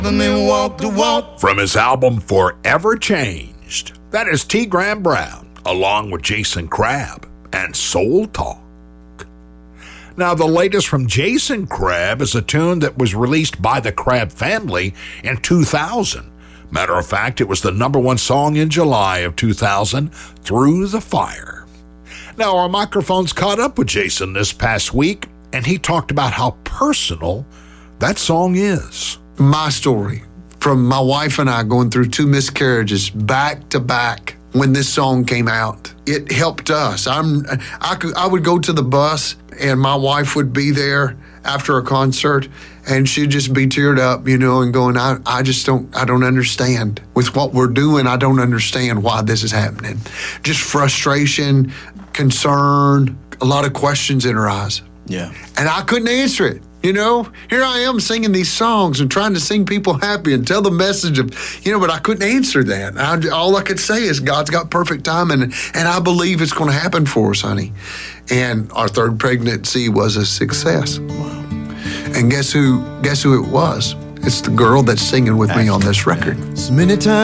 And then walk the walk. From his album Forever Changed. That is T. Graham Brown, along with Jason Crabb and Soul Talk. Now, the latest from Jason Crabb is a tune that was released by the Crabb family in 2000. Matter of fact, it was the #1 song in July of 2000, Through the Fire. Now, our microphones caught up with Jason this past week, and he talked about how personal that song is. My story, from my wife and I going through 2 miscarriages back to back when this song came out, it helped us. I would go to the bus, and my wife would be there after a concert, and she'd just be teared up, and going, I don't understand. With what we're doing, I don't understand why this is happening. Just frustration, concern, a lot of questions in her eyes. Yeah. And I couldn't answer it. Here I am singing these songs and trying to sing people happy and tell the message of, but I couldn't answer that. All I could say is God's got perfect timing, and I believe it's going to happen for us, honey. And our 3rd pregnancy was a success. Wow. And guess who it was? It's the girl that's singing with me on this record. So many times